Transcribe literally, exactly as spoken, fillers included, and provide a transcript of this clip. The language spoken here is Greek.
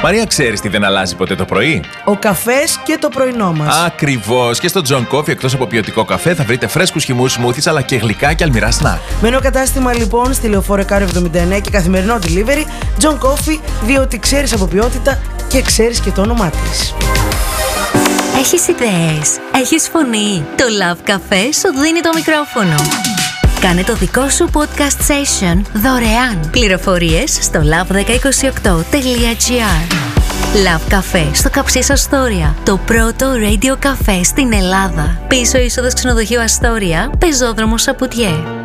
Μαρία, ξέρεις τι δεν αλλάζει ποτέ το πρωί? Ο καφές και το πρωινό μας. Ακριβώς. Και στο John Coffee, εκτός από ποιοτικό καφέ, θα βρείτε φρέσκους χυμούς, σμούθις, αλλά και γλυκά και αλμυρά σνακ. Μένω κατάστημα λοιπόν στη Λεωφόρο Εκάρο εβδομήντα εννέα και καθημερινό delivery John Coffee, διότι ξέρεις από ποιότητα και ξέρεις και το όνομά της. Έχεις ιδέες, έχεις φωνή. Το Love Café σου δίνει το μικρόφωνο. Κάνε το δικό σου podcast session δωρεάν. Πληροφορίες στο λαβ ένα μηδέν δύο οκτώ τελεία τζι άρ. Love Café στο Καψίς Αστόρια. Το πρώτο radio cafe στην Ελλάδα. Πίσω είσοδος ξενοδοχείου Αστόρια, πεζόδρομο Σαπουτιέ.